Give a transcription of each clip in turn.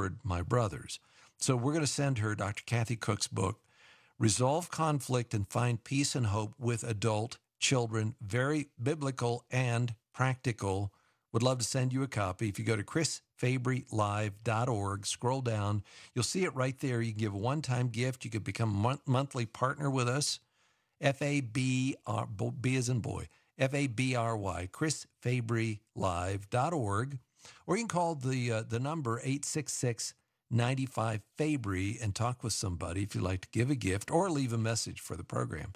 toward my brothers. So we're going to send her Dr. Kathy Cook's book, Resolve Conflict and Find Peace and Hope with Adult Children. Very biblical and practical. Would love to send you a copy. If you go to chrisfabrylive.org, scroll down, you'll see it right there. You can give a one-time gift. You could become a monthly partner with us. F-A-B-R, B as in boy, F-A-B-R-Y, chrisfabrylive.org. Or you can call the number 866-95-FABRY and talk with somebody if you'd like to give a gift or leave a message for the program.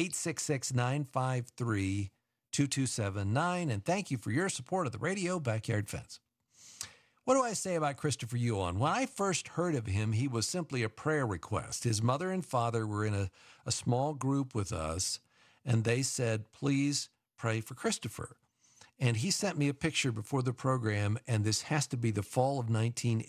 866-953-2279. And thank you for your support of the Radio Backyard Fence. What do I say about Christopher Yuan? When I first heard of him, he was simply a prayer request. His mother and father were in a small group with us, and they said, please pray for Christopher. And he sent me a picture before the program, and this has to be the fall of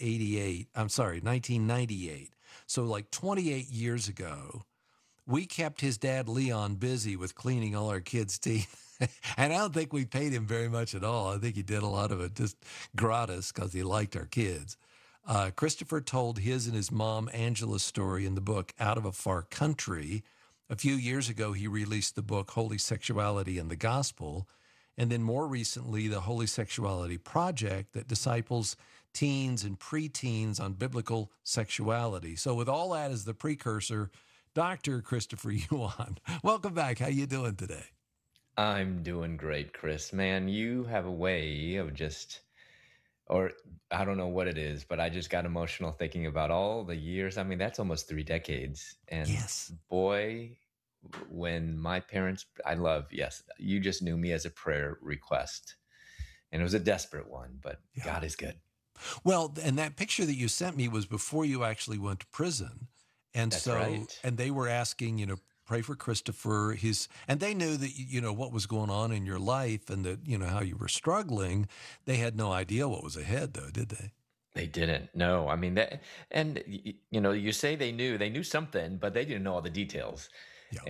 1998. So like 28 years ago, we kept his dad, Leon, busy with cleaning all our kids' teeth. And I don't think we paid him very much at all. I think he did a lot of it just gratis because he liked our kids. Christopher told his and his mom, Angela's story in the book, Out of a Far Country. A few years ago, he released the book, Holy Sexuality and the Gospel. And then more recently, the Holy Sexuality Project that disciples teens and preteens on biblical sexuality. So with all that as the precursor, Dr. Christopher Yuan, welcome back. How you doing today? I'm doing great, Chris. Man, you have a way of or I don't know what it is, but I just got emotional thinking about all the years. I mean, that's almost 3 decades. And Yes. boy, when my parents, yes, you just knew me as a prayer request. And it was a desperate one, but Yeah. God is good. Well, and that picture that you sent me was before you actually went to prison. And That's so, right. and they were asking, pray for Christopher. And they knew that, what was going on in your life and that, how you were struggling. They had no idea what was ahead, though, did they? They didn't. No, I mean that, and you say they knew something, but they didn't know all the details. Yeah.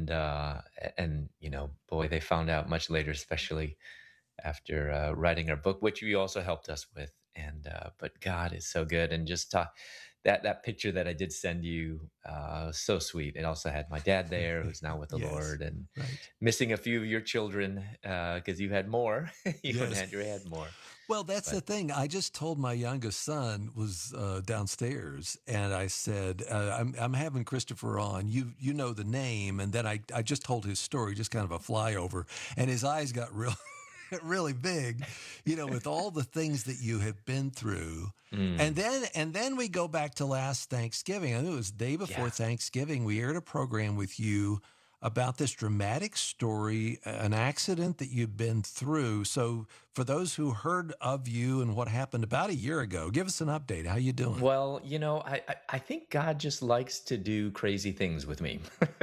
And boy, they found out much later, especially after writing our book, which you also helped us with. And but God is so good, and just that picture that I did send you, so sweet. It also had my dad there, who's now with the Yes, Lord, and right. missing a few of your children because you had more. You and Yes. Andrew had more. Well, that's the thing. I just told my youngest son was downstairs, and I said, I'm having Christopher on. You know the name, and then I just told his story, just kind of a flyover, and his eyes got real. Really big, with all the things that you have been through. And then we go back to last Thanksgiving. I think it was the day before Thanksgiving. We aired a program with you about this dramatic story, an accident that you've been through. So for those who heard of you and what happened about a year ago, give us an update. How you doing? Well, I think God just likes to do crazy things with me.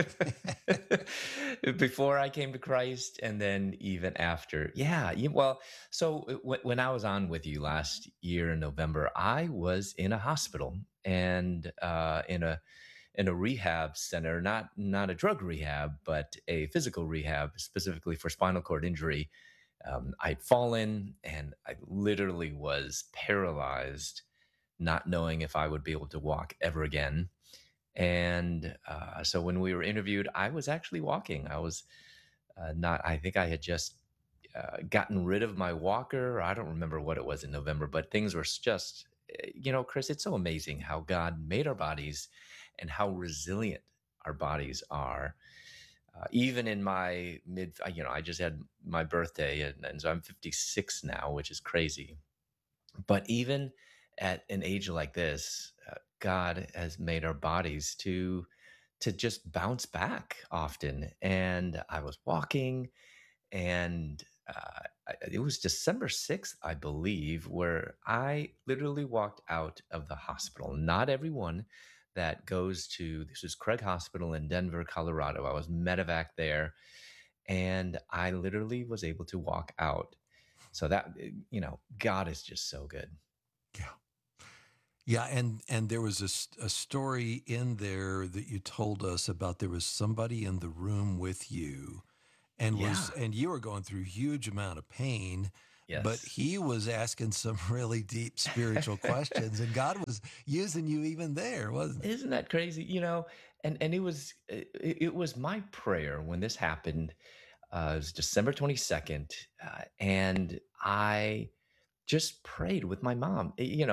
Before I came to Christ, and then even after. Yeah. Well, so when I was on with you last year in November, I was in a hospital and in a rehab center, not a drug rehab, but a physical rehab, specifically for spinal cord injury. I'd fallen and I literally was paralyzed, not knowing if I would be able to walk ever again. And so when we were interviewed, I was actually walking. I was not, I think I had just gotten rid of my walker. I don't remember what it was in November, but things were just, Chris, it's so amazing how God made our bodies and how resilient our bodies are. Even in my I just had my birthday, and so I'm 56 now, which is crazy. But even at an age like this, God has made our bodies to just bounce back often. And I was walking, and it was December 6th, I believe, where I literally walked out of the hospital. Not everyone that goes to this is Craig Hospital in Denver, Colorado. I was medevac there, and I literally was able to walk out. So that God is just so good. Yeah. Yeah, and there was a story in there that you told us about. There was somebody in the room with you, and Yeah. and you were going through a huge amount of pain. but Yes. he was asking some really deep spiritual questions, and God was using you even there, wasn't he? Isn't that crazy? And it was my prayer when this happened. It was December 22nd, and I just prayed with my mom.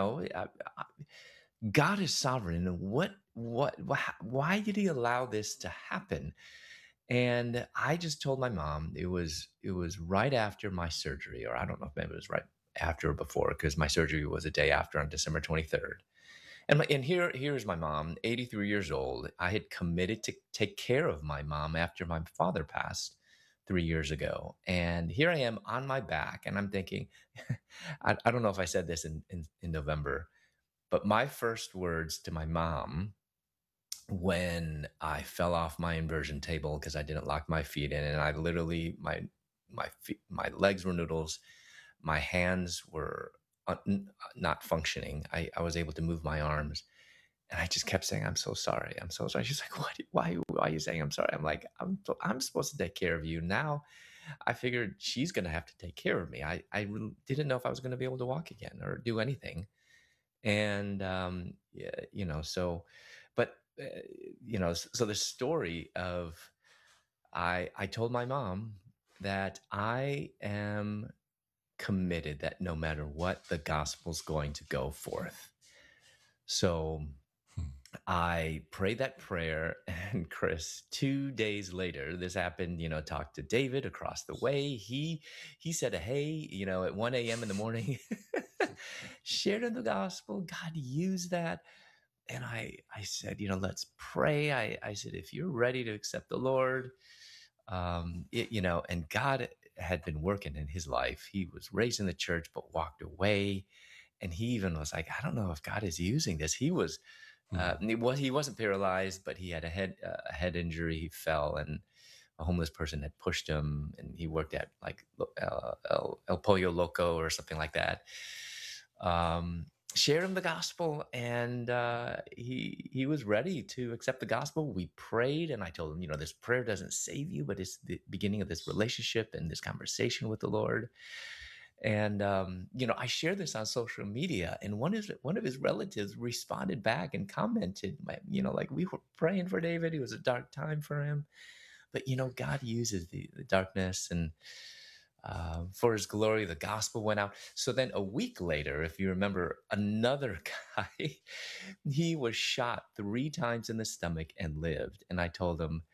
God is sovereign, and why did He allow this to happen? And I just told my mom it was right after my surgery, or I don't know if maybe it was right after or before, because my surgery was a day after on December 23rd. And here's my mom, 83 years old. I had committed to take care of my mom after my father passed 3 years ago. And here I am on my back, and I'm thinking, I don't know if I said this in November, but my first words to my mom when I fell off my inversion table because I didn't lock my feet in, and I literally my legs were noodles, my hands were not functioning. I was able to move my arms, and I just kept saying, "I'm so sorry. I'm so sorry." She's like, "What? Why are you saying I'm sorry?" I'm like, I'm supposed to take care of you now. I figured she's gonna have to take care of me. I really didn't know if I was gonna be able to walk again or do anything. And yeah, but so the story of I told my mom that I am committed that no matter what, the gospel's going to go forth. So Hmm. I prayed that prayer, and Chris, 2 days later, this happened. Talked to David across the way. He said, "Hey, at 1 a.m. in the morning, shared in the gospel. God used that." And I said, let's pray. I said, if you're ready to accept the Lord, and God had been working in his life. He was raised in the church, but walked away. And he even was like, I don't know if God is using this. Hmm. He wasn't paralyzed, but he had a head injury. He fell, and a homeless person had pushed him, and he worked at like El Pollo Loco or something like that. Um, Shared him the gospel, and he was ready to accept the gospel. We prayed, and I told him, this prayer doesn't save you, but it's the beginning of this relationship and this conversation with the Lord. And I shared this on social media, and one of his relatives responded back and commented, like, we were praying for David. It was a dark time for him, but God uses the darkness, and for His glory, the gospel went out. So then a week later, if you remember, another guy, he was shot 3 times in the stomach and lived. And I told him,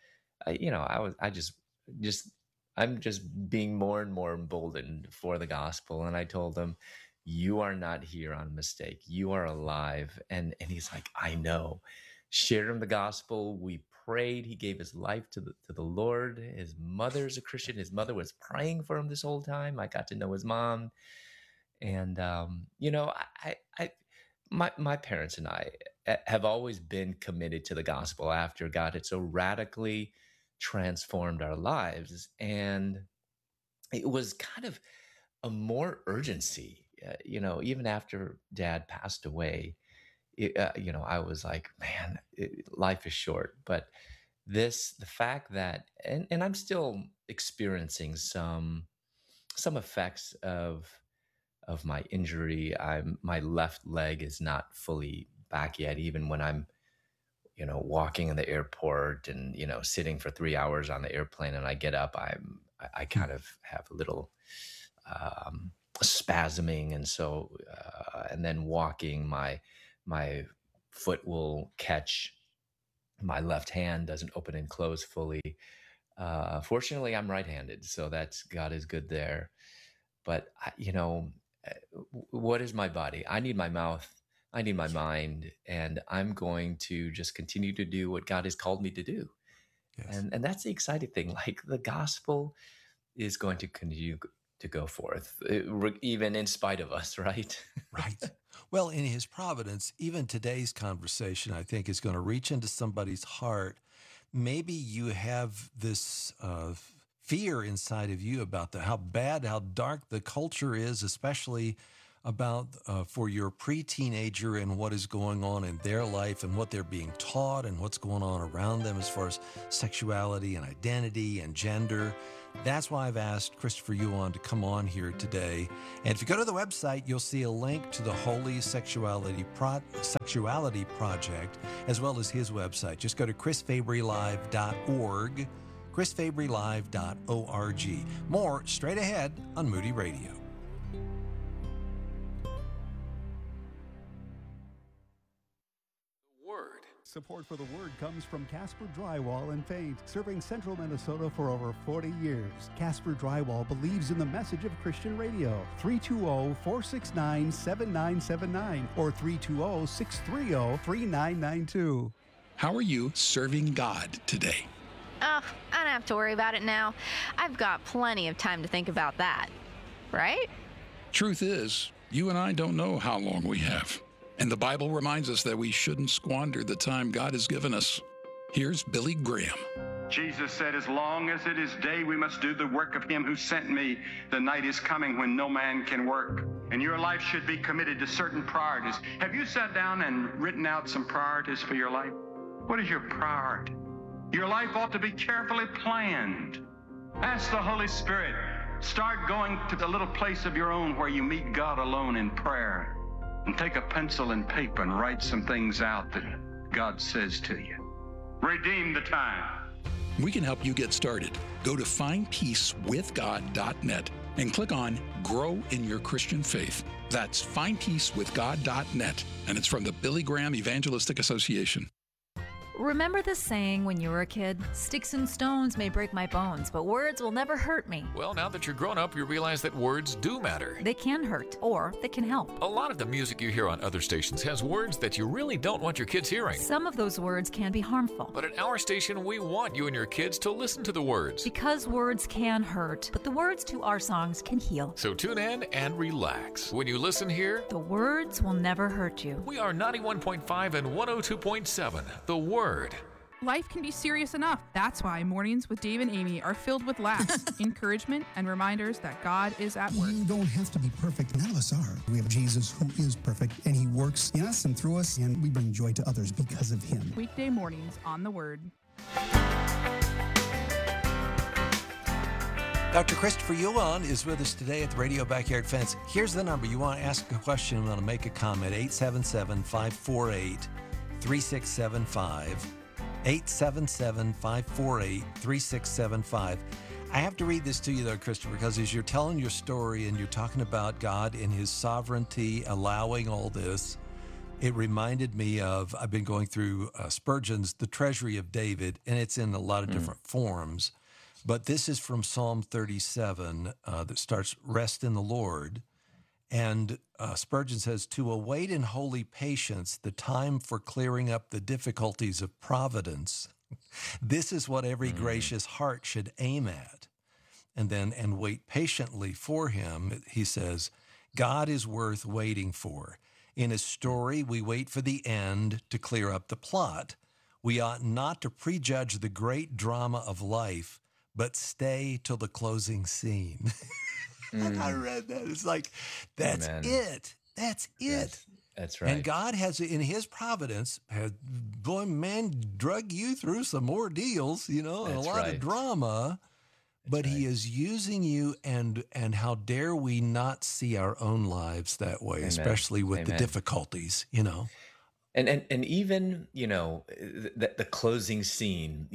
just I'm just being more and more emboldened for the gospel. And I told him, you are not here on mistake. You are alive. And he's like, I know. Shared him the gospel. We prayed. He gave his life to the Lord. His mother's a Christian. His mother was praying for him this whole time. I got to know his mom. And I my parents and I have always been committed to the gospel after God had so radically transformed our lives. And it was kind of a more urgency, even after Dad passed away. I was like, man, life is short. But the fact that, and I'm still experiencing some effects of my injury. My left leg is not fully back yet, even when I'm walking in the airport and sitting for 3 hours on the airplane, and I get up, I Hmm. kind of have a little um, spasming, and so and then walking, my foot will catch my left hand, doesn't open and close fully. Fortunately, I'm right-handed, so that's God is good there. But what is my body? I need my mouth. I need my mind, and I'm going to just continue to do what God has called me to do. Yes. And that's the exciting thing. Like, the gospel is going to continue to go forth, even in spite of us, right? Right. Well, in his providence, even today's conversation, I think, is going to reach into somebody's heart. Maybe you have this fear inside of you about how bad, how dark the culture is, especially about for your pre-teenager and what is going on in their life and what they're being taught and what's going on around them as far as sexuality and identity and gender. That's why I've asked Christopher Yuan to come on here today. And if you go to the website, you'll see a link to the Holy Sexuality Project, as well as his website. Just go to chrisfabrylive.org, chrisfabrylive.org. More straight ahead on Moody Radio. Support for the Word comes from Casper Drywall and Paint, serving central Minnesota for over 40 years. Casper Drywall believes in the message of Christian radio. 320-469-7979 or 320-630-3992. How are you serving God today? Oh, I don't have to worry about it now. I've got plenty of time to think about that. Right? Truth is, you and I don't know how long we have. And the Bible reminds us that we shouldn't squander the time God has given us. Here's Billy Graham. Jesus said, as long as it is day, we must do the work of him who sent me. The night is coming when no man can work. And your life should be committed to certain priorities. Have you sat down and written out some priorities for your life? What is your priority? Your life ought to be carefully planned. Ask the Holy Spirit. Start going to the little place of your own where you meet God alone in prayer. And take a pencil and paper and write some things out that God says to you. Redeem the time. We can help you get started. Go to findpeacewithgod.net and click on Grow in Your Christian Faith. That's findpeacewithgod.net, and it's from the Billy Graham Evangelistic Association. Remember the saying when you were a kid? Sticks and stones may break my bones, but words will never hurt me. Well, now that you're grown up, you realize that words do matter. They can hurt, or they can help. A lot of the music you hear on other stations has words that you really don't want your kids hearing. Some of those words can be harmful. But at our station, we want you and your kids to listen to the words. Because words can hurt, but the words to our songs can heal. So tune in and relax. When you listen here, the words will never hurt you. We are 91.5 and 102.7, The Word. Life can be serious enough. That's why Mornings with Dave and Amy are filled with laughs, encouragement, and reminders that God is at work. You don't have to be perfect. None of us are. We have Jesus who is perfect, and he works in us and through us, and we bring joy to others because of him. Weekday mornings on The Word. Dr. Christopher Yuan is with us today at the Radio Backyard Fence. Here's the number. You want to ask a question, you want to make a comment, 877-548-3675. 877-548-3675. I have to read this to you, though, Christopher, because as you're telling your story and you're talking about God and his sovereignty allowing all this, it reminded me of, I've been going through Spurgeon's The Treasury of David, and it's in a lot of different forms. But this is from Psalm 37 that starts, Rest in the Lord. And Spurgeon says, to await in holy patience the time for clearing up the difficulties of providence. This is what every gracious heart should aim at. And then, and wait patiently for him, he says, God is worth waiting for. In his story, we wait for the end to clear up the plot. We ought not to prejudge the great drama of life, but stay till the closing scene. I read that. It's like, that's it. That's it. That's right. And God has, in his providence, drug you through some ordeals, and a lot of drama. But he is using you, and how dare we not see our own lives that way, especially with the difficulties, And even, the closing scene,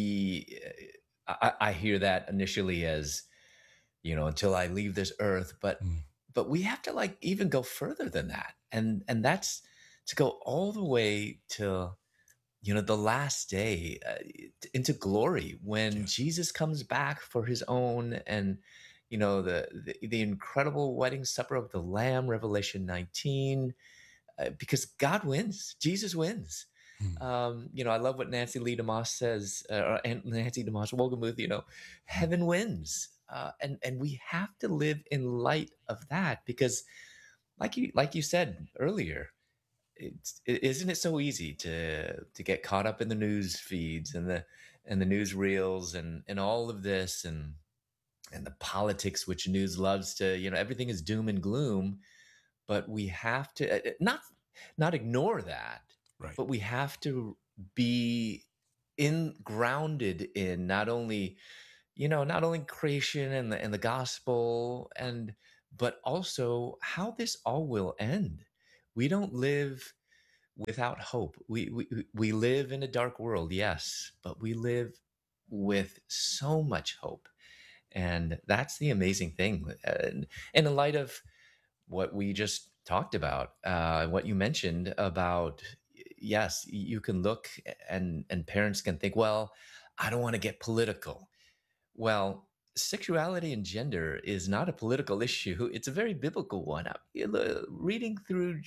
I hear that initially as, until I leave this earth, but we have to even go further than that. And that's to go all the way to, the last day into glory when Jesus comes back for his own, and, the incredible wedding supper of the Lamb, Revelation 19, because God wins, Jesus wins. I love what Nancy Lee DeMoss says, and Nancy DeMoss Wolgemuth, heaven wins. And we have to live in light of that, because like you said earlier, isn't it so easy to get caught up in the news feeds and the news reels and all of this and the politics, which news loves to, everything is doom and gloom. but we have to not ignore that, Right. but we have to be grounded in not only creation and the gospel, but also how this all will end. We don't live without hope. We live in a dark world, yes, but we live with so much hope. And that's the amazing thing. And in light of what we just talked about, what you mentioned about, yes, you can look and parents can think, well, I don't want to get political. Well, sexuality and gender is not a political issue. It's a very biblical one. Reading through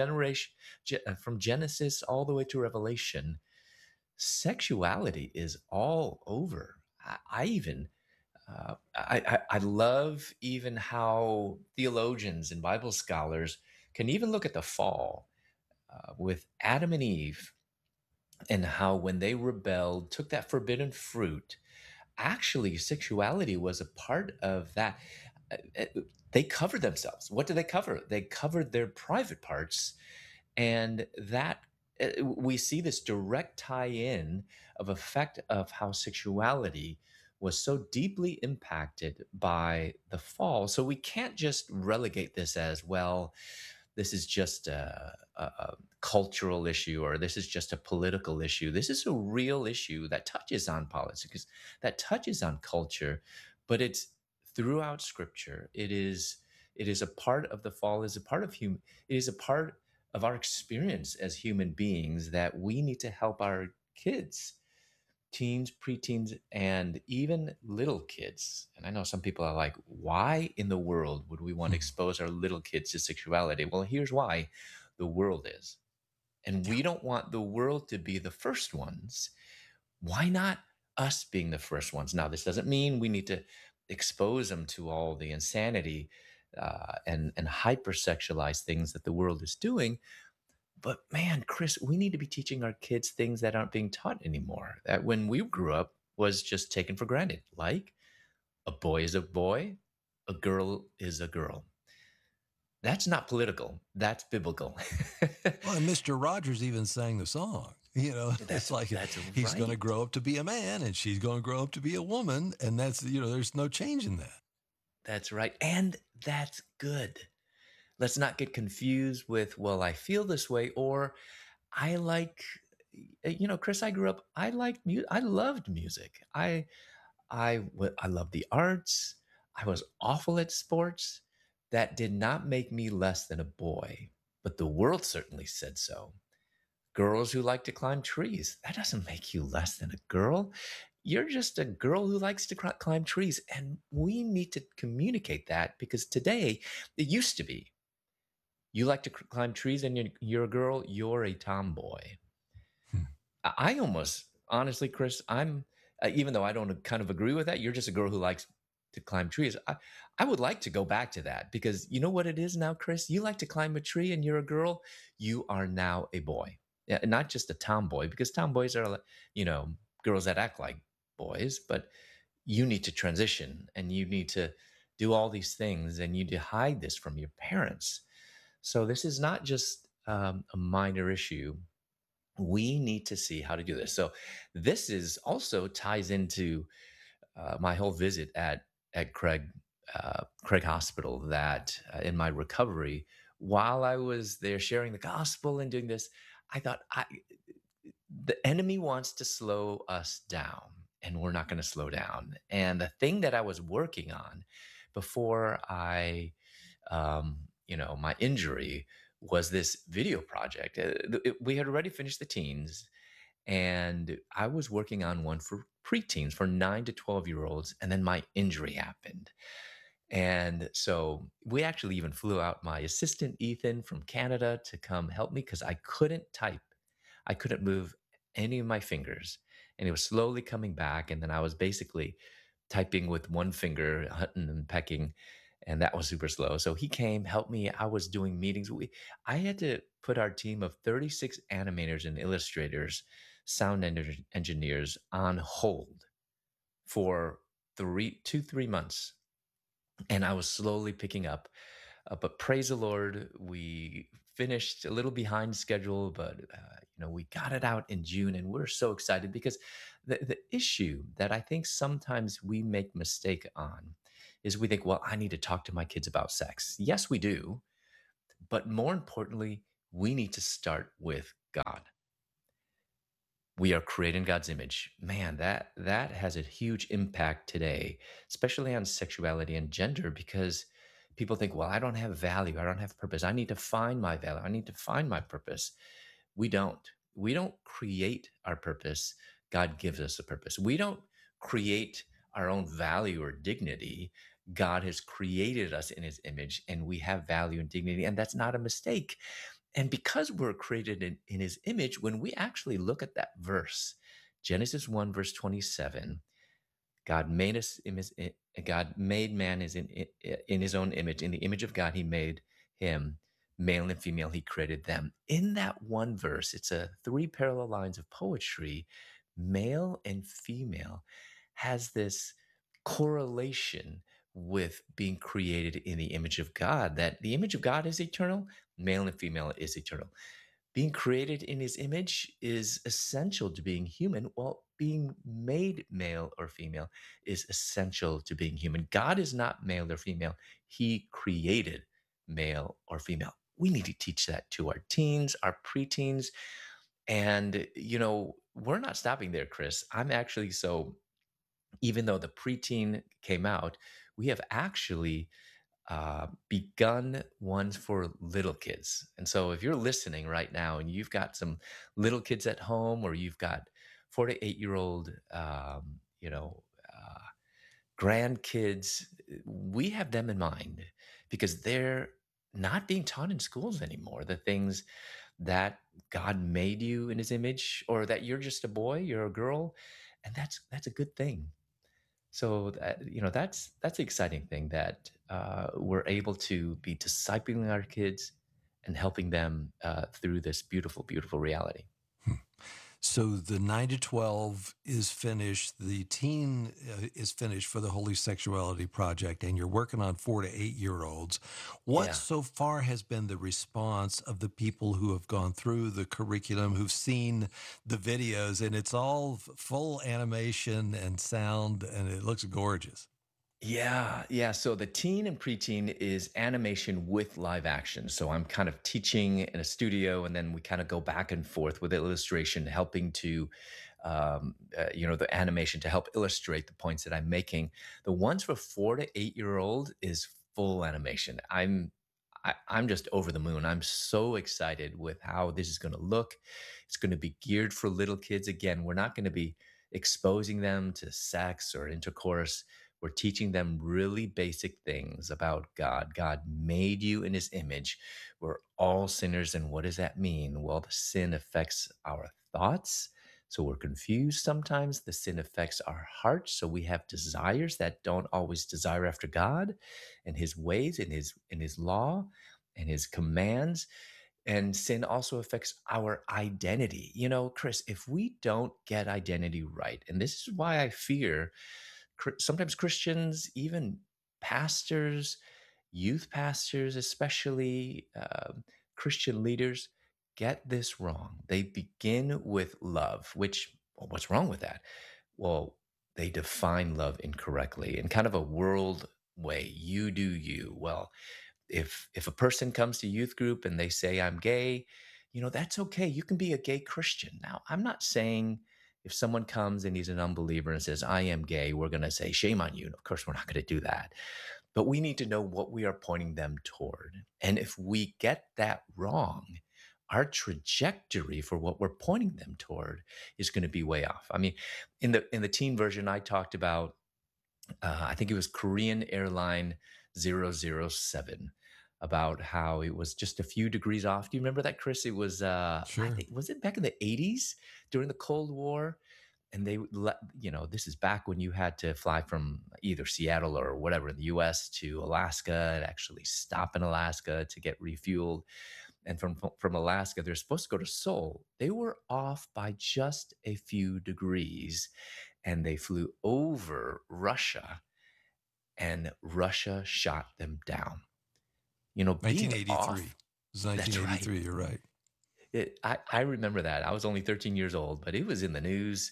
from Genesis all the way to Revelation, sexuality is all over. I even I love even how theologians and Bible scholars can even look at the fall with Adam and Eve, and how when they rebelled, took that forbidden fruit, actually sexuality was a part of that. They covered themselves. What did they cover? They covered their private parts, and that we see this direct tie-in of effect of how sexuality was so deeply impacted by the fall. So we can't just relegate this as, well, this is just a cultural issue, or this is just a political issue. This is a real issue that touches on politics, that touches on culture, but it's throughout Scripture. It is a part of the fall. Is a part of human. It is a part of our experience as human beings that we need to help our kids, teens, preteens, and even little kids. And I know some people are like, why in the world would we want to expose our little kids to sexuality? Well, here's why. The world is. And we don't want the world to be the first ones. Why not us being the first ones? Now, this doesn't mean we need to expose them to all the insanity and hypersexualize things that the world is doing. But man, Chris, we need to be teaching our kids things that aren't being taught anymore, that when we grew up was just taken for granted. Like, a boy is a boy, a girl is a girl. That's not political. That's biblical. Well, and Mr. Rogers even sang the song. It's like he's going to grow up to be a man and she's going to grow up to be a woman. And that's, there's no change in that. That's right. And that's good. Let's not get confused with, well, I feel this way, or I like, Chris, I grew up, I liked music. I loved music. I loved the arts. I was awful at sports. That did not make me less than a boy, but the world certainly said so. Girls who like to climb trees, that doesn't make you less than a girl. You're just a girl who likes to climb trees. And we need to communicate that, because today, it used to be, you like to climb trees and you're a girl, you're a tomboy. I almost, honestly, Chris, I'm, even though I don't kind of agree with that, you're just a girl who likes to climb trees. I would like to go back to that, because you know what it is now, Chris? You like to climb a tree and you're a girl, you are now a boy. Yeah, not just a tomboy, because tomboys are, girls that act like boys, but you need to transition and you need to do all these things, and you need to hide this from your parents. So this is not just a minor issue. We need to see how to do this. So this is also ties into my whole visit at Craig Hospital, that in my recovery, while I was there sharing the gospel and doing this, I thought, the enemy wants to slow us down, and we're not going to slow down. And the thing that I was working on before my injury was this video project. We had already finished the teens, and I was working on one for preteens, for 9 to 12-year-olds, and then my injury happened. And so we actually even flew out my assistant, Ethan, from Canada to come help me, because I couldn't type. I couldn't move any of my fingers, and it was slowly coming back. And then I was basically typing with one finger, hunting and pecking, and that was super slow. So he came, helped me. I was doing meetings. I had to put our team of 36 animators and illustrators, sound engineers on hold for 3 months. And I was slowly picking up. But praise the Lord, we finished a little behind schedule, but we got it out in June, and we're so excited because the issue that I think sometimes we make mistake on is we think, well, I need to talk to my kids about sex. Yes, we do, but more importantly, we need to start with God. We are created in God's image. Man, that has a huge impact today, especially on sexuality and gender, because people think, well, I don't have value, I don't have purpose. I need to find my value. I need to find my purpose. We don't. We don't create our purpose. God gives us a purpose. We don't create our own value or dignity. God has created us in his image, and we have value and dignity, and that's not a mistake. And because we're created in his image, when we actually look at that verse, Genesis 1, verse 27, God made us God made man in his own image. In the image of God, he made him, male and female, he created them. In that one verse, it's a 3 parallel lines of poetry. Male and female has this correlation with being created in the image of God, that the image of God is eternal, male and female is eternal. Being created in his image is essential to being human, while being made male or female is essential to being human. God is not male or female. He created male or female. We need to teach that to our teens, our preteens. And, we're not stopping there, Chris. I'm actually even though the preteen came out, we have actually begun ones for little kids. And so if you're listening right now and you've got some little kids at home, or you've got 4 to 8-year-old, grandkids, we have them in mind because they're not being taught in schools anymore. The things that God made you in his image, or that you're just a boy, you're a girl, and that's a good thing. So that's the exciting thing, that we're able to be discipling our kids and helping them through this beautiful, beautiful reality. So the 9 to 12 is finished. The teen is finished for the Holy Sexuality Project, and you're working on 4 to 8-year-olds. What so far has been the response of the people who have gone through the curriculum, who've seen the videos, and it's all full animation and sound, and it looks gorgeous? Yeah. So the teen and preteen is animation with live action. So I'm kind of teaching in a studio, and then we kind of go back and forth with illustration, helping to, the animation to help illustrate the points that I'm making. The ones for 4 to 8-year-old is full animation. I'm just over the moon. I'm so excited with how this is going to look. It's going to be geared for little kids. Again, we're not going to be exposing them to sex or intercourse. We're teaching them really basic things about God. God made you in his image. We're all sinners. And what does that mean? Well, the sin affects our thoughts. So we're confused sometimes. The sin affects our hearts. So we have desires that don't always desire after God and his ways, and his law and his commands. And sin also affects our identity. Chris, if we don't get identity right, and this is why I fear sometimes Christians, even pastors, youth pastors, especially Christian leaders, get this wrong. They begin with love, what's wrong with that? Well, they define love incorrectly in kind of a world way. You do you. Well, if a person comes to youth group and they say, I'm gay, that's okay. You can be a gay Christian. Now, I'm not saying if someone comes and he's an unbeliever and says, I am gay, we're going to say, shame on you. And of course, we're not going to do that. But we need to know what we are pointing them toward. And if we get that wrong, our trajectory for what we're pointing them toward is going to be way off. I mean, in the teen version, I talked about, I think it was Korean Airline 007, about how it was just a few degrees off. Do you remember that, Chris? It was, Sure. I think, was it back in the 80s during the Cold War? And this is back when you had to fly from either Seattle or whatever in the US to Alaska, and actually stop in Alaska to get refueled. And from Alaska, they're supposed to go to Seoul. They were off by just a few degrees, and they flew over Russia, and Russia shot them down. Being 1983. off. It was 1983. Right. You're right. I remember that. I was only 13 years old, but it was in the news.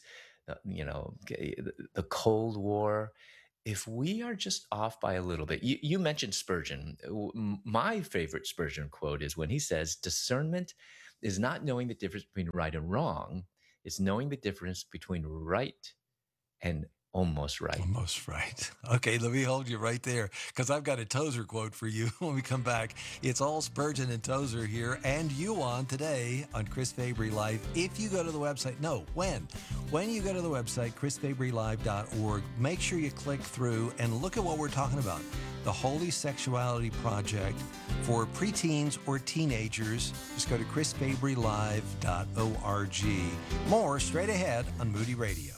The Cold War. If we are just off by a little bit, you mentioned Spurgeon. My favorite Spurgeon quote is when he says, "Discernment is not knowing the difference between right and wrong. It's knowing the difference between right and almost right." Almost right. Okay, let me hold you right there because I've got a Tozer quote for you when we come back. It's all Spurgeon and Tozer here and you on today on Chris Fabry Live. If you go to the website, when you go to the website, chrisfabrylive.org, make sure you click through and look at what we're talking about. The Holy Sexuality Project for preteens or teenagers. Just go to chrisfabrylive.org. More straight ahead on Moody Radio.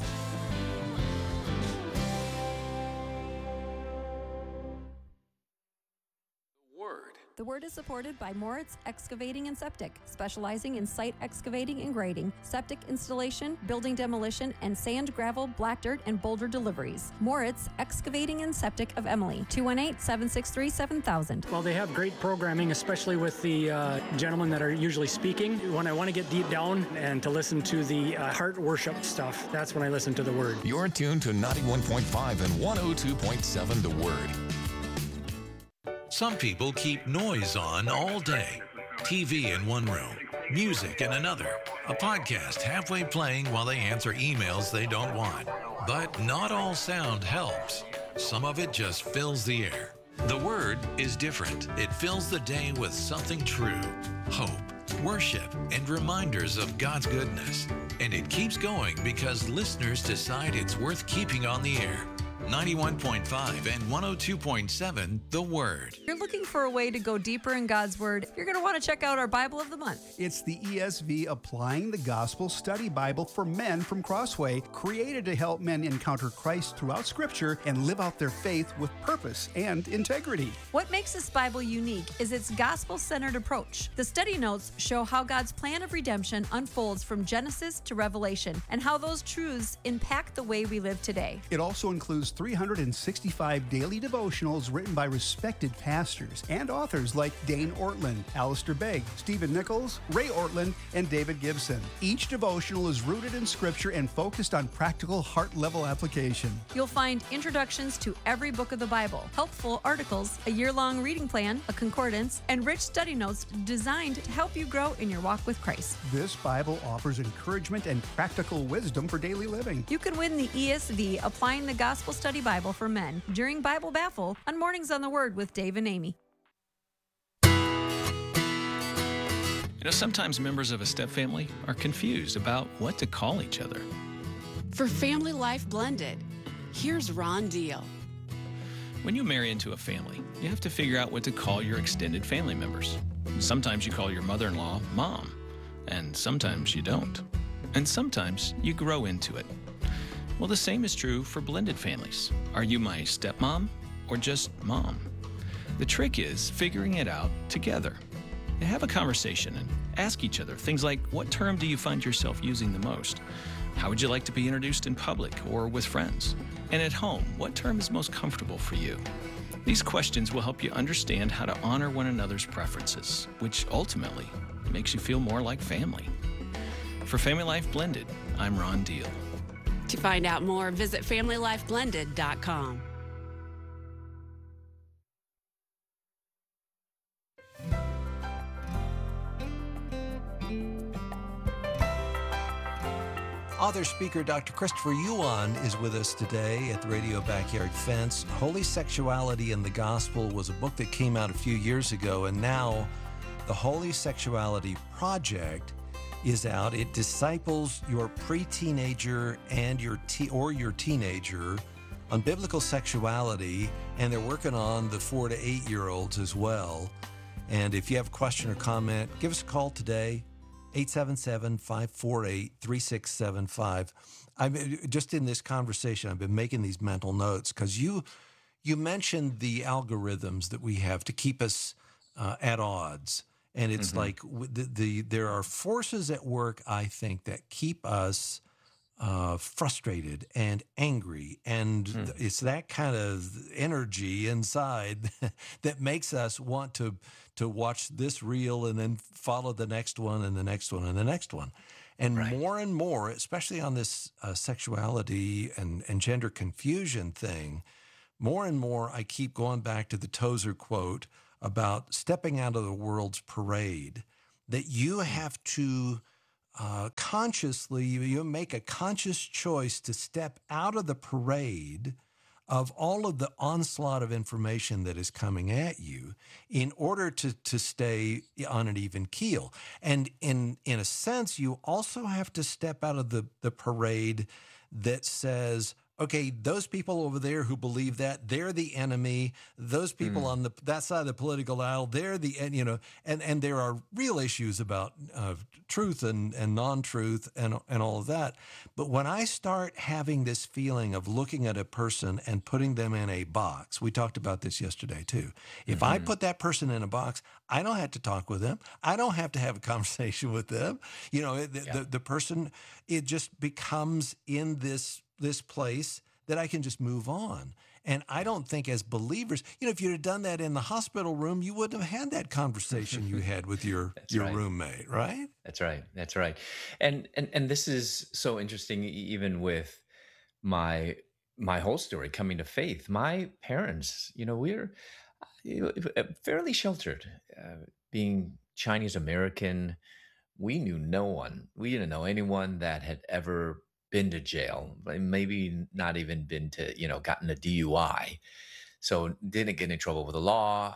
The Word is supported by Moritz Excavating and Septic, specializing in site excavating and grading, septic installation, building demolition, and sand, gravel, black dirt, and boulder deliveries. Moritz Excavating and Septic of Emily, 218-763-7000. Well, they have great programming, especially with the gentlemen that are usually speaking. When I want to get deep down and to listen to the heart worship stuff, that's when I listen to The Word. You're tuned to 91.5 and 102.7 The Word. Some people keep noise on all day. TV in one room, music in another, a podcast halfway playing while they answer emails they don't want. But not all sound helps. Some of it just fills the air. The Word is different. It fills the day with something true, hope, worship, and reminders of God's goodness. And it keeps going because listeners decide it's worth keeping on the air. 91.5 and 102.7 The Word. If you're looking for a way to go deeper in God's Word, you're going to want to check out our Bible of the Month. It's the ESV Applying the Gospel Study Bible for Men from Crossway, created to help men encounter Christ throughout Scripture and live out their faith with purpose and integrity. What makes this Bible unique is its gospel-centered approach. The study notes show how God's plan of redemption unfolds from Genesis to Revelation and how those truths impact the way we live today. It also includes 365 daily devotionals written by respected pastors and authors like Dane Ortland, Alistair Begg, Stephen Nichols, Ray Ortland, and David Gibson. Each devotional is rooted in Scripture and focused on practical heart-level application. You'll find introductions to every book of the Bible, helpful articles, a year-long reading plan, a concordance, and rich study notes designed to help you grow in your walk with Christ. This Bible offers encouragement and practical wisdom for daily living. You can win the ESV Applying the Gospel Study Bible for Men during Bible Baffle on Mornings on the Word with Dave and Amy. Sometimes members of a step family are confused about what to call each other. For Family Life Blended, here's Ron Deal. When you marry into a family, you have to figure out what to call your extended family members. Sometimes you call your mother-in-law Mom, and sometimes you don't. And sometimes you grow into it. Well, the same is true for blended families. Are you my stepmom or just mom? The trick is figuring it out together. Have a conversation and ask each other things like, what term do you find yourself using the most? How would you like to be introduced in public or with friends? And at home, what term is most comfortable for you? These questions will help you understand how to honor one another's preferences, which ultimately makes you feel more like family. For Family Life Blended, I'm Ron Deal. To find out more, visit FamilyLifeBlended.com. Author speaker Dr. Christopher Yuan is with us today at the Radio Backyard Fence. Holy Sexuality in the Gospel was a book that came out a few years ago, and now the Holy Sexuality Project is out. It disciples your pre-teenager and your teenager on biblical sexuality, and they're working on the 4 to 8 year olds as well. And if you have a question or comment, give us a call today, 877-548-3675. I'm just in this conversation, I've been making these mental notes because you mentioned the algorithms that we have to keep us at odds. And it's like there are forces at work, I think, that keep us frustrated and angry, and it's that kind of energy inside that makes us want to watch this reel and then follow the next one and the next one and the next one. And more, especially on this sexuality and gender confusion thing, more and more I keep going back to the Tozer quote about stepping out of the world's parade, that you have to consciously, you make a conscious choice to step out of the parade of all of the onslaught of information that is coming at you in order to stay on an even keel. And in a sense, you also have to step out of the parade that says, okay, those people over there who believe that, they're the enemy. Those people on that side of the political aisle, they're the, and there are real issues about truth and non-truth and all of that. But when I start having this feeling of looking at a person and putting them in a box, we talked about this yesterday too. If I put that person in a box, I don't have to talk with them. I don't have to have a conversation with them. The person, it just becomes in this place that I can just move on. And I don't think as believers, if you'd have done that in the hospital room, you wouldn't have had that conversation you had with your roommate, right? That's right. And this is so interesting, even with my whole story coming to faith. My parents, we're fairly sheltered, being Chinese American. We knew no one. We didn't know anyone that had ever been to jail, maybe not even been to, gotten a DUI. So didn't get in trouble with the law.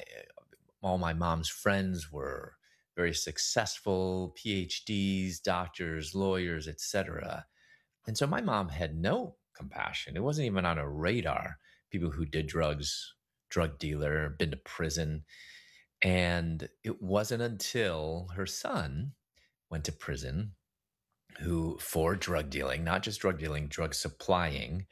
All my mom's friends were very successful, PhDs, doctors, lawyers, etc. And so my mom had no compassion. It wasn't even on her radar. People who did drugs, drug dealer, been to prison. And it wasn't until her son went to prison for drug dealing, not just drug dealing, drug supplying.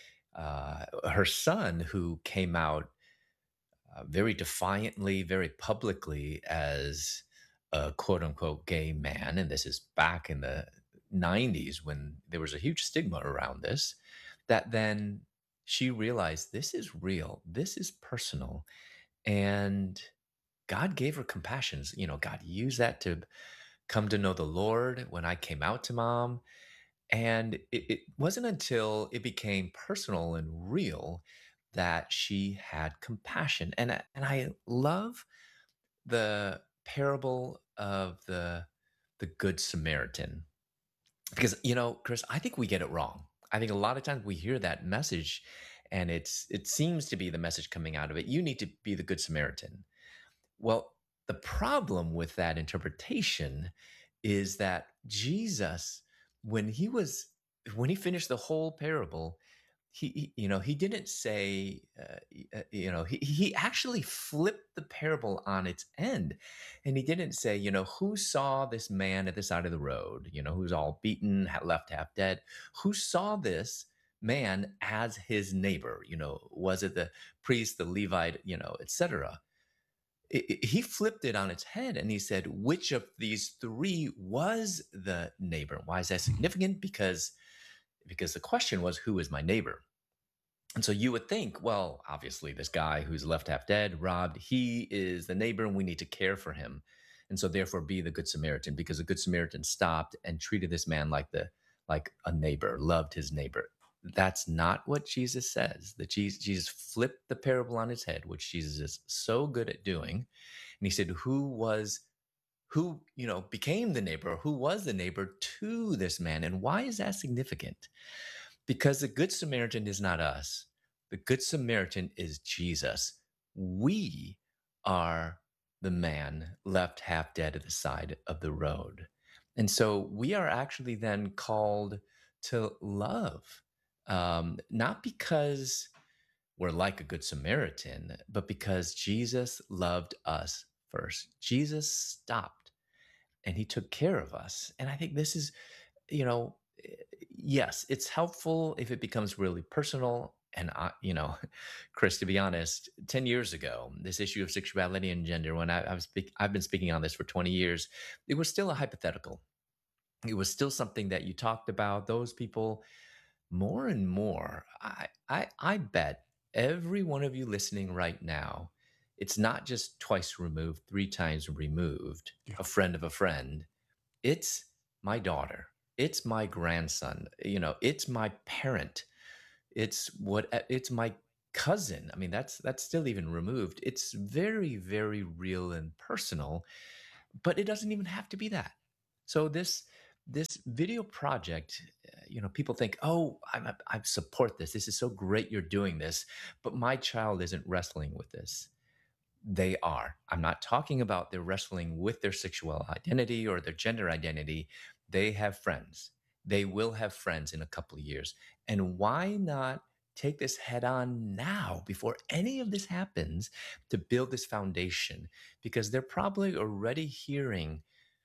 Her son, who came out very defiantly, very publicly as a quote unquote gay man. And this is back in the 90s when there was a huge stigma around this, that then she realized this is real, this is personal. And God gave her compassion. God used that to come to know the Lord when I came out to mom. And it wasn't until it became personal and real that she had compassion. And I love the parable of the Good Samaritan, because, Chris, I think we get it wrong. I think a lot of times we hear that message and it seems to be the message coming out of it. You need to be the Good Samaritan. Well, the problem with that interpretation is that Jesus, when he finished the whole parable, he didn't say, he actually flipped the parable on its end. And he didn't say, who saw this man at the side of the road, who's all beaten, left half dead, who saw this man as his neighbor, was it the priest, the Levite, etc. He flipped it on its head and he said, which of these three was the neighbor? Why is that significant? Because the question was, who is my neighbor? And so you would think, well, obviously this guy who's left half dead, robbed, he is the neighbor and we need to care for him. And so therefore be the Good Samaritan, because the Good Samaritan stopped and treated this man like a neighbor, loved his neighbor. That's not what Jesus says. That Jesus flipped the parable on its head, which Jesus is so good at doing. And he said, who became the neighbor? Who was the neighbor to this man? And why is that significant? Because the Good Samaritan is not us. The Good Samaritan is Jesus. We are the man left half dead at the side of the road. And so we are actually then called to love. Not because we're like a Good Samaritan, but because Jesus loved us first. Jesus stopped and he took care of us. And I think this is, yes, it's helpful if it becomes really personal. And, Chris, to be honest, 10 years ago, this issue of sexuality and gender, when I've been speaking on this for 20 years, it was still a hypothetical. it was still something that you talked about. Those people, more and more, I bet every one of you listening right now, it's not just twice removed, 3 times removed, a friend of a friend. It's my daughter. It's my grandson. It's my parent. It's my cousin. I mean, that's still even removed. It's very, very real and personal, but it doesn't even have to be that. So this video project, people think, oh, I support this. This is so great you're doing this, but my child isn't wrestling with this. They are. I'm not talking about they're wrestling with their sexual identity or their gender identity. They have friends. They will have friends in a couple of years. And why not take this head on now before any of this happens to build this foundation? Because they're probably already hearing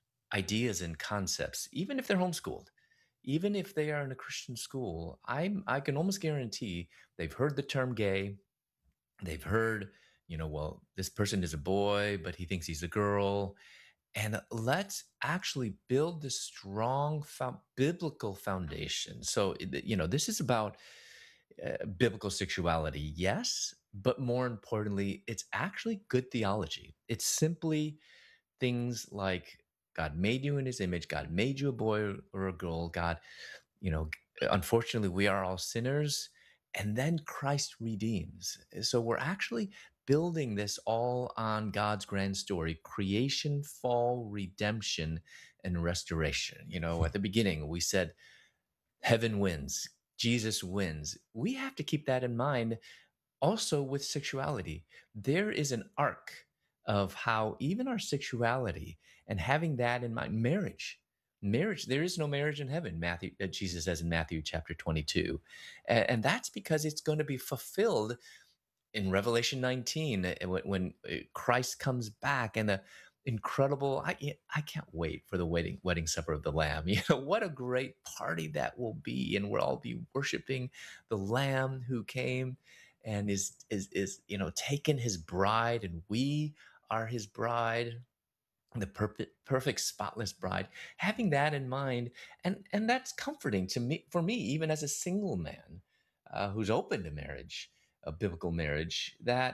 ideas and concepts, even if they're homeschooled, even if they are in a Christian school. I can almost guarantee they've heard the term gay. They've heard, well, this person is a boy, but he thinks he's a girl. And let's actually build this strong biblical foundation. So, this is about biblical sexuality, yes, but more importantly, it's actually good theology. It's simply things like God made you in his image. God made you a boy or a girl. God, unfortunately, we are all sinners. And then Christ redeems. So we're actually building this all on God's grand story: creation, fall, redemption, and restoration. At the beginning, we said heaven wins, Jesus wins. We have to keep that in mind also with sexuality. There is an arc of how even our sexuality, and having that in mind, marriage, there is no marriage in heaven, Jesus says in Matthew chapter 22. And that's because it's going to be fulfilled in Revelation 19 when Christ comes back, and the incredible, I can't wait for the wedding supper of the Lamb. What a great party that will be, and we'll all be worshiping the Lamb who came and is taken his bride, and we are his bride, the perfect spotless bride. Having that in mind, and that's comforting for me, even as a single man who's open to marriage, a biblical marriage, that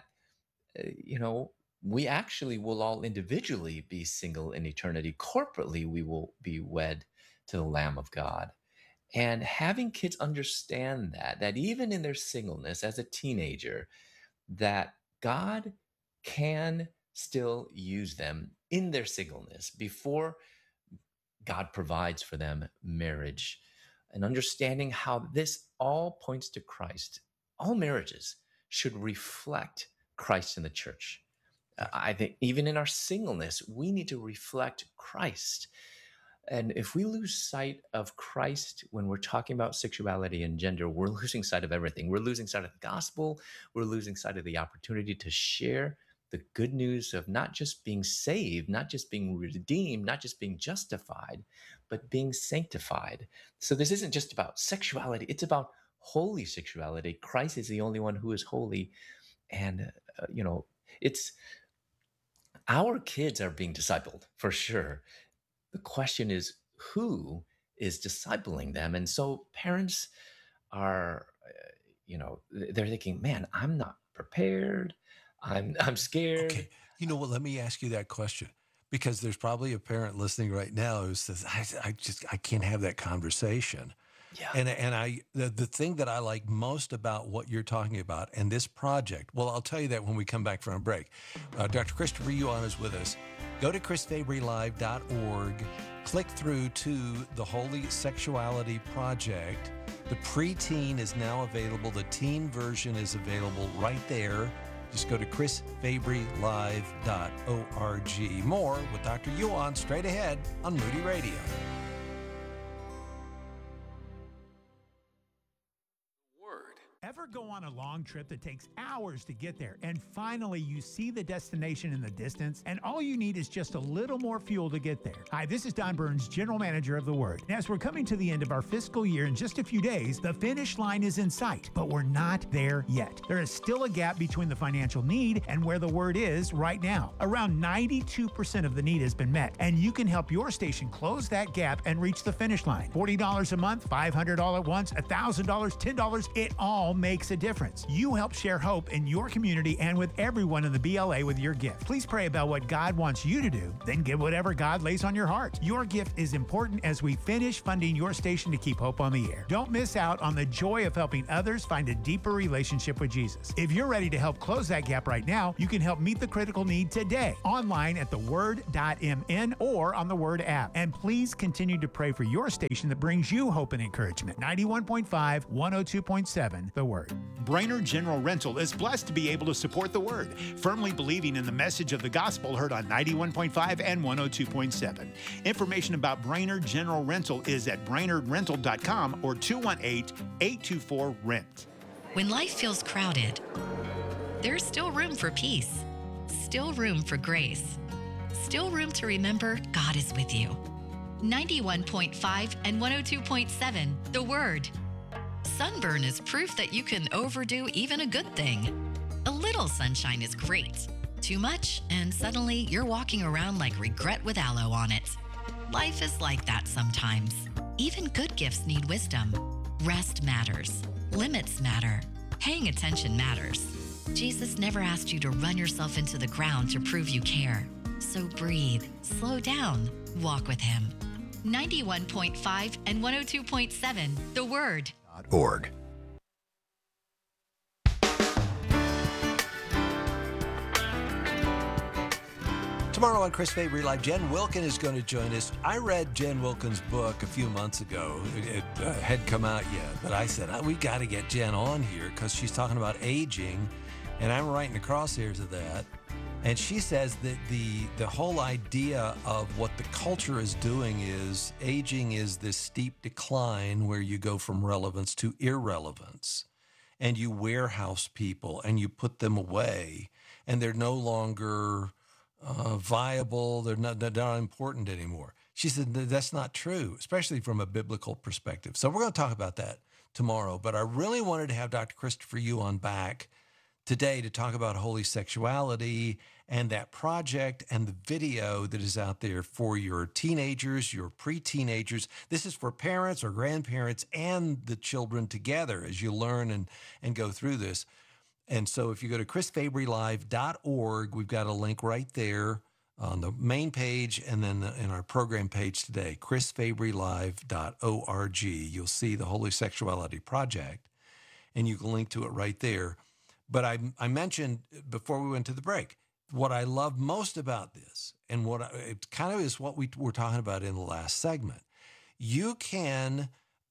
we actually will all individually be single in eternity. Corporately, we will be wed to the Lamb of God. And having kids understand that even in their singleness as a teenager, that God can still use them in their singleness before God provides for them marriage, and understanding how this all points to Christ. All marriages should reflect Christ in the church. I think even in our singleness, we need to reflect Christ. And if we lose sight of Christ when we're talking about sexuality and gender, we're losing sight of everything. We're losing sight of the gospel. We're losing sight of the opportunity to share the good news of not just being saved, not just being redeemed, not just being justified, but being sanctified. So this isn't just about sexuality. It's about holy sexuality. Christ is the only one who is holy. And, it's our kids are being discipled for sure. The question is, who is discipling them? And so parents are, they're thinking, man, I'm not prepared. I'm scared. Okay. You know what? Let me ask you that question, because there's probably a parent listening right now who says, I can't have that conversation. Yeah. And the thing that I like most about what you're talking about and this project, well, I'll tell you that when we come back from a break. Dr. Christopher Yuan is with us. Go to chrisfabrylive.org, click through to the Holy Sexuality Project. The preteen is now available. The teen version is available right there. Just go to chrisfabrylive.org. More with Dr. Yuan straight ahead on Moody Radio. Ever Ever go on a long trip that takes hours to get there, and finally you see the destination in the distance, and all you need is just a little more fuel to get there? Hi, this is Don Burns, General Manager of The Word. And as we're coming to the end of our fiscal year in just a few days, the finish line is in sight, but we're not there yet. There is still a gap between the financial need and where The Word is right now. Around 92% of the need has been met, and you can help your station close that gap and reach the finish line. $40 a month, $500 all at once, $1,000, $10, it all makes a difference. You help share hope in your community and with everyone in the BLA with your gift. Please pray about what God wants you to do, then give whatever God lays on your heart. Your gift is important as we finish funding your station to keep hope on the air. Don't miss out on the joy of helping others find a deeper relationship with Jesus. If you're ready to help close that gap right now, you can help meet the critical need today, online at theword.mn or on the Word app. And please continue to pray for your station that brings you hope and encouragement. 91.5, 102.7, The Word. Brainerd General Rental is blessed to be able to support The Word, firmly believing in the message of the gospel heard on 91.5 and 102.7. Information about Brainerd General Rental is at brainerdrental.com or 218-824-RENT. When life feels crowded, there's still room for peace, still room for grace, still room to remember God is with you. 91.5 and 102.7, The Word. Sunburn is proof that you can overdo even a good thing. A little sunshine is great. Too much, and suddenly you're walking around like regret with aloe on it. Life is like that sometimes. Even good gifts need wisdom. Rest matters. Limits matter. Paying attention matters. Jesus never asked you to run yourself into the ground to prove you care. So breathe, slow down, walk with Him. 91.5 and 102.7, The Word. .org. Tomorrow on Chris Fabry Live, Jen Wilkin is going to join us. I read Jen Wilkin's book a few months ago. It hadn't come out yet, but I said, we got to get Jen on here because she's talking about aging, and I'm right in the crosshairs of that. And she says that the whole idea of what the culture is doing is aging is this steep decline where you go from relevance to irrelevance, and you warehouse people and you put them away, and they're no longer viable. They're not important anymore. She said that's not true, especially from a biblical perspective. So we're going to talk about that tomorrow. But I really wanted to have Dr. Christopher Yuan on back today to talk about holy sexuality and that project and the video that is out there for your teenagers, your pre-teenagers. This is for parents or grandparents and the children together as you learn and go through this. And so if you go to chrisfabrylive.org, we've got a link right there on the main page and then in our program page today, chrisfabrylive.org. You'll see the Holy Sexuality Project, and you can link to it right there. But I mentioned before we went to the break, what I love most about this, and it kind of is what we were talking about in the last segment. You can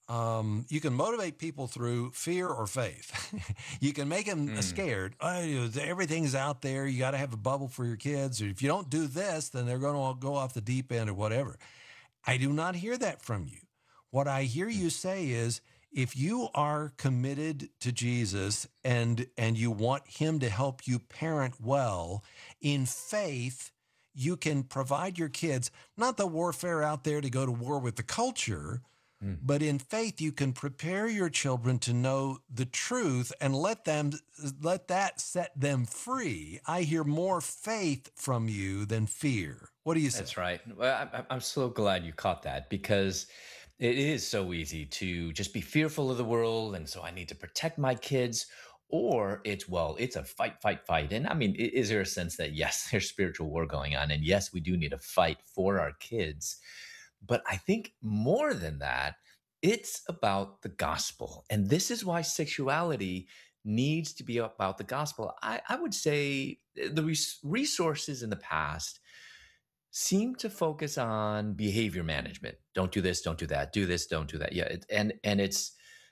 motivate people through fear or faith. You can make them scared. Everything's out there. You got to have a bubble for your kids. Or if you don't do this, then they're going to go off the deep end or whatever. I do not hear that from you. What I hear you say is, if you are committed to Jesus and you want Him to help you parent well, in faith, you can provide your kids, not the warfare out there to go to war with the culture, but in faith, you can prepare your children to know the truth and let that set them free. I hear more faith from you than fear. What do you say? That's right. Well, I'm so glad you caught that, because it is so easy to just be fearful of the world, and so I need to protect my kids. Or it's a fight. And I mean, is there a sense that, yes, there's spiritual war going on, and yes, we do need to fight for our kids. But I think more than that, it's about the gospel. And this is why sexuality needs to be about the gospel. I would say the resources in the past seem to focus on behavior management. Don't do this, don't do that. Do this, don't do that. Yeah, and it's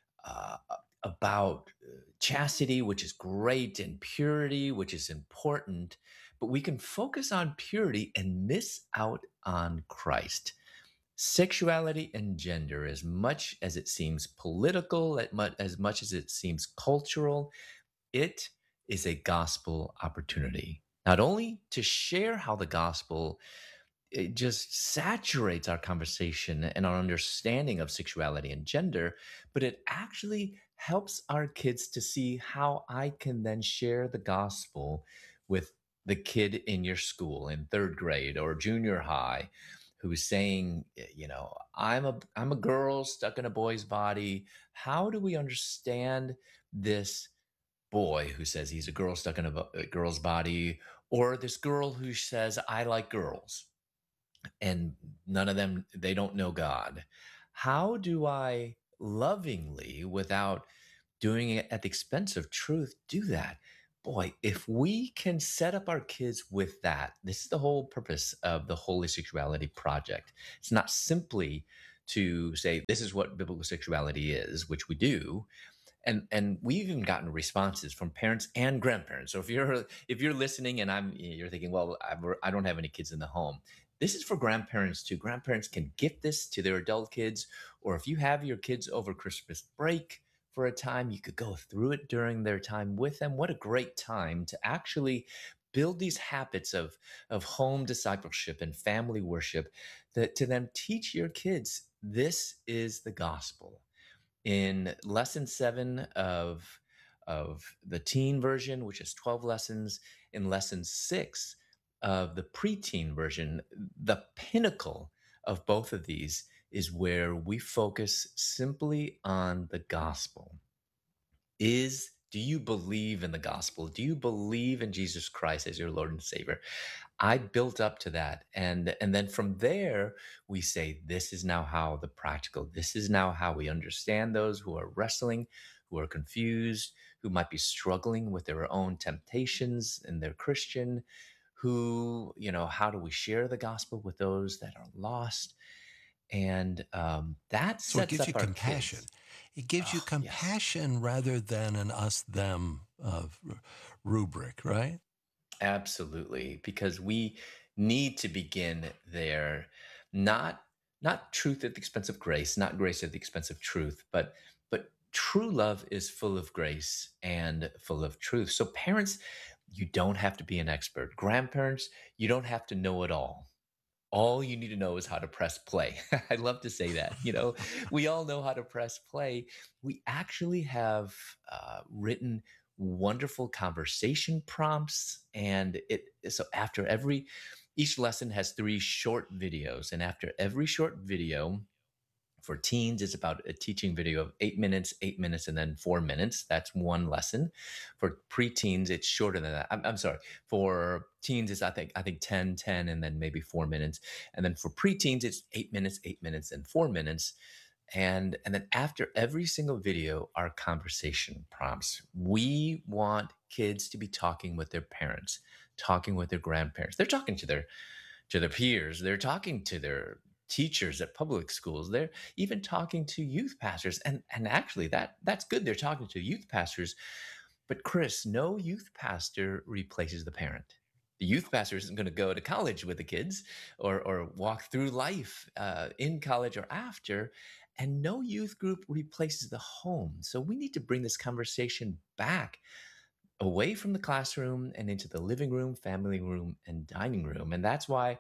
about chastity, which is great, and purity, which is important. But we can focus on purity and miss out on Christ. Sexuality and gender, as much as it seems political, as much as it seems cultural, it is a gospel opportunity. Not only to share how the gospel it just saturates our conversation and our understanding of sexuality and gender, but it actually helps our kids to see how I can then share the gospel with the kid in your school in third grade or junior high who's saying, I'm a girl stuck in a boy's body. How do we understand this boy who says he's a girl stuck in a girl's body, or this girl who says, I like girls, and none of them, they don't know God? How do I lovingly, without doing it at the expense of truth, do that? Boy, if we can set up our kids with that, this is the whole purpose of the Holy Sexuality Project. It's not simply to say, this is what biblical sexuality is, which we do. And we've even gotten responses from parents and grandparents. So if you're listening and you're thinking, well, I don't have any kids in the home, this is for grandparents too. Grandparents can gift this to their adult kids, or if you have your kids over Christmas break for a time, you could go through it during their time with them. What a great time to actually build these habits of home discipleship and family worship, that to then teach your kids this is the gospel. In lesson 7 of the teen version, which is 12 lessons, in lesson 6 of the preteen version, the pinnacle of both of these is where we focus simply on the gospel. Do you believe in the gospel? Do you believe in Jesus Christ as your Lord and Savior? I built up to that. And then from there, we say, this is now how this is now how we understand those who are wrestling, who are confused, who might be struggling with their own temptations and they're Christian, who, how do we share the gospel with those that are lost? And that sets so it gives up you our compassion. kids. It gives you compassion rather than an us-them rubric, right? Absolutely, because we need to begin there, not truth at the expense of grace, not grace at the expense of truth, but true love is full of grace and full of truth. So parents, you don't have to be an expert. Grandparents, you don't have to know it all. All you need to know is how to press play. I love to say that. We all know how to press play. We actually have written wonderful conversation prompts, and so after each lesson has 3 short videos, and after every short video, for teens, it's about a teaching video of 8 minutes, and then 4 minutes. That's one lesson. For preteens, it's shorter than that. I'm sorry. For teens, it's I think 10, and then maybe 4 minutes. And then for preteens, it's 8 minutes, and 4 minutes. And then after every single video are conversation prompts. We want kids to be talking with their parents, talking with their grandparents. They're talking to their peers. They're talking to their teachers at public schools. They're even talking to youth pastors. And actually that's good. They're talking to youth pastors. But Chris, no youth pastor replaces the parent. The youth pastor isn't going to go to college with the kids or walk through life in college or after. And no youth group replaces the home. So we need to bring this conversation back away from the classroom and into the living room, family room, and dining room. And that's why,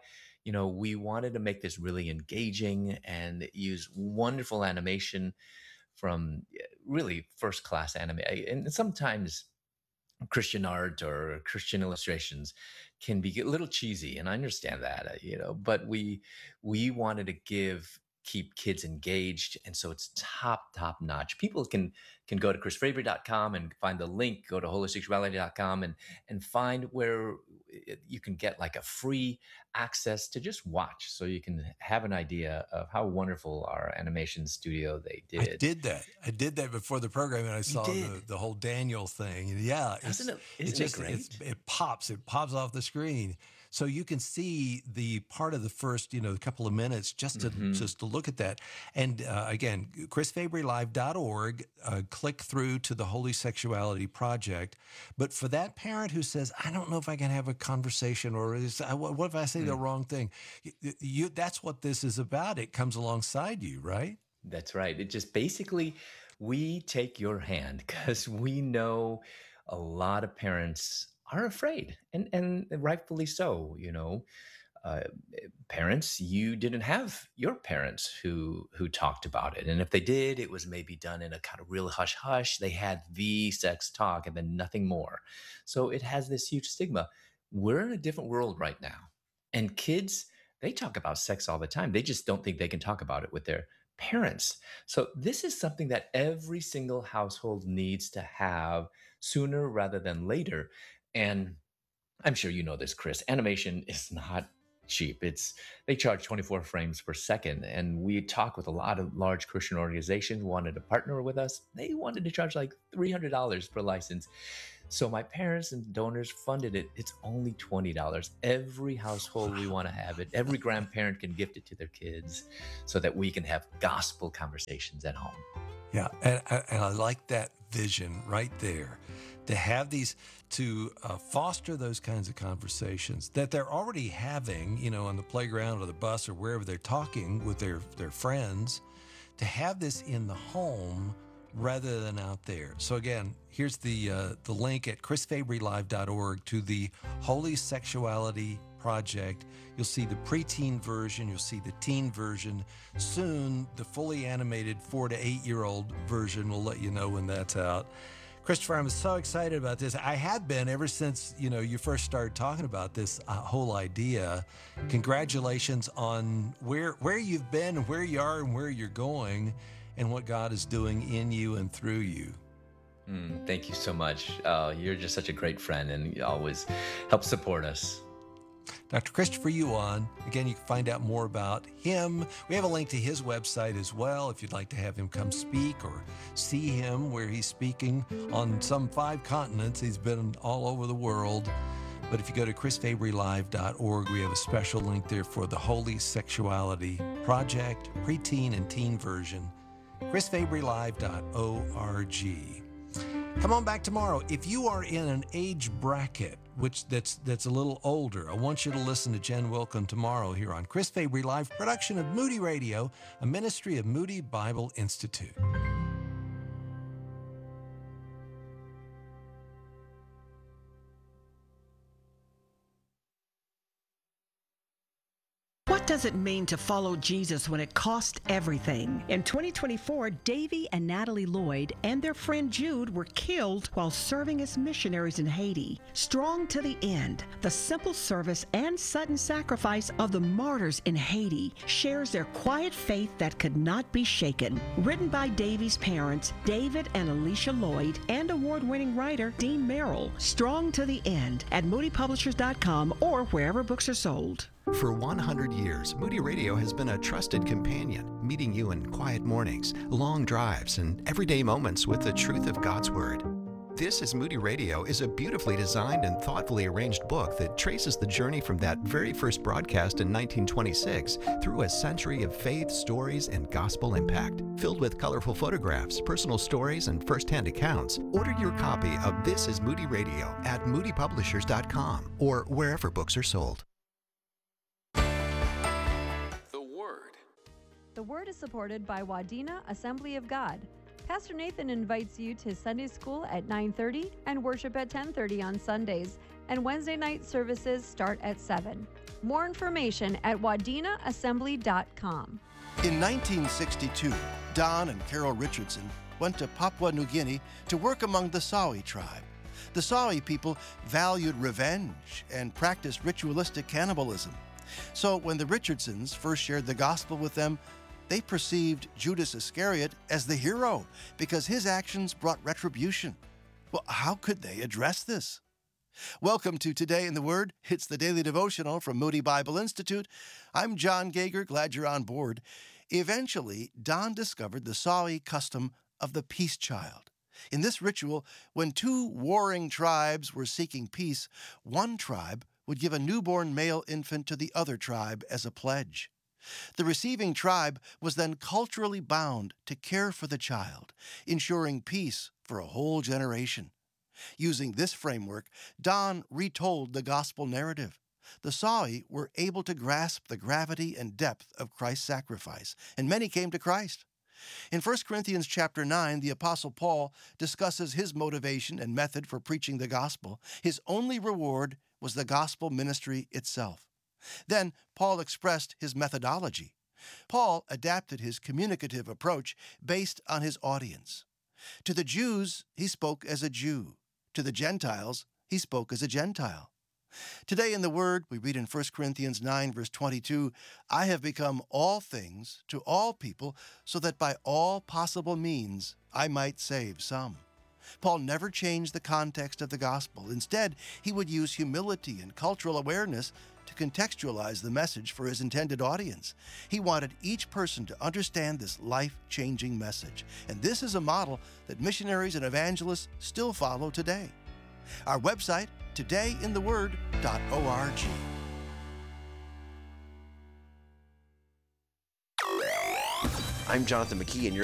we wanted to make this really engaging and use wonderful animation from really first-class anime. And sometimes Christian art or Christian illustrations can be a little cheesy, and I understand that, but we wanted to keep kids engaged, and so it's top notch. People can go to chrisfraber.com and find the link, go to holysexuality.com and find where you can get like a free access to just watch, so you can have an idea of how wonderful our animation studio they did. I did that before the program, and I saw the whole Daniel thing. And yeah, Isn't it great? It pops off the screen. So you can see the part of the first, a couple of minutes just to look at that. And again, chrisfabrylive.org, click through to the Holy Sexuality Project. But for that parent who says, I don't know if I can have a conversation, or what if I say the wrong thing? That's what this is about. It comes alongside you, right? That's right. It just basically, we take your hand because we know a lot of parents are afraid, and rightfully so. Parents, you didn't have your parents who talked about it, and if they did, it was maybe done in a kind of real hush hush. They had the sex talk and then nothing more. So it has this huge stigma. We're in a different world right now, and kids, they talk about sex all the time. They just don't think they can talk about it with their parents. So this is something that every single household needs to have sooner rather than later. And I'm sure you know this, Chris, animation is not cheap. They charge 24 frames per second. And we talk with a lot of large Christian organizations who wanted to partner with us. They wanted to charge like $300 per license. So my parents and donors funded it. It's only $20. Every household, we want to have it. Every grandparent can gift it to their kids so that we can have gospel conversations at home. Yeah, and I like that vision right there, to have these, to foster those kinds of conversations that they're already having, on the playground or the bus or wherever they're talking with their friends, to have this in the home rather than out there. So again, here's the link at chrisfabrylive.org to the Holy Sexuality Project. You'll see the preteen version, you'll see the teen version. Soon, the fully animated 4 to 8 year old version. We'll let you know when that's out. Christopher, I'm so excited about this. I have been ever since, you first started talking about this whole idea. Congratulations on where you've been, and where you are, and where you're going, and what God is doing in you and through you. Thank you so much. You're just such a great friend, and you always help support us. Dr. Christopher Yuan. Again, you can find out more about him. We have a link to his website as well if you'd like to have him come speak or see him where he's speaking on some 5 continents. He's been all over the world. But if you go to chrisfabrylive.org, we have a special link there for the Holy Sexuality Project, preteen and teen version. chrisfabrylive.org. Come on back tomorrow. If you are in an age bracket that's a little older, I want you to listen to Jen Wilkin tomorrow here on Chris Fabry Live, production of Moody Radio, a ministry of Moody Bible Institute. What does it mean to follow Jesus when it costs everything? In 2024, Davy and Natalie Lloyd and their friend Jude were killed while serving as missionaries in Haiti. Strong to the end, the simple service and sudden sacrifice of the martyrs in Haiti shares their quiet faith that could not be shaken. Written by Davy's parents, David and Alicia Lloyd, and award-winning writer Dean Merrill. Strong to the end at moodypublishers.com or wherever books are sold. For 100 years, Moody Radio has been a trusted companion, meeting you in quiet mornings, long drives, and everyday moments with the truth of God's Word. This is Moody Radio is a beautifully designed and thoughtfully arranged book that traces the journey from that very first broadcast in 1926 through a century of faith, stories, and gospel impact. Filled with colorful photographs, personal stories, and first-hand accounts, order your copy of This is Moody Radio at moodypublishers.com or wherever books are sold. The Word is supported by Wadena Assembly of God. Pastor Nathan invites you to Sunday school at 9:30 and worship at 10:30 on Sundays, and Wednesday night services start at 7. More information at wadenaassembly.com. In 1962, Don and Carol Richardson went to Papua New Guinea to work among the Sawi tribe. The Sawi people valued revenge and practiced ritualistic cannibalism. So when the Richardsons first shared the gospel with them, they perceived Judas Iscariot as the hero because his actions brought retribution. Well, how could they address this? Welcome to Today in the Word. It's the daily devotional from Moody Bible Institute. I'm John Gager, glad you're on board. Eventually, Don discovered the Sawi custom of the peace child. In this ritual, when two warring tribes were seeking peace, one tribe would give a newborn male infant to the other tribe as a pledge. The receiving tribe was then culturally bound to care for the child, ensuring peace for a whole generation. Using this framework, Don retold the gospel narrative. The Sawi were able to grasp the gravity and depth of Christ's sacrifice, and many came to Christ. In 1 Corinthians chapter 9, the Apostle Paul discusses his motivation and method for preaching the gospel. His only reward was the gospel ministry itself. Then Paul expressed his methodology. Paul adapted his communicative approach based on his audience. To the Jews, he spoke as a Jew. To the Gentiles, he spoke as a Gentile. Today in the Word, we read in 1 Corinthians 9, verse 22, I have become all things to all people, so that by all possible means I might save some. Paul never changed the context of the gospel. Instead, he would use humility and cultural awareness to contextualize the message for his intended audience. He wanted each person to understand this life-changing message. And this is a model that missionaries and evangelists still follow today. Our website, todayintheword.org. I'm Jonathan McKee, and you're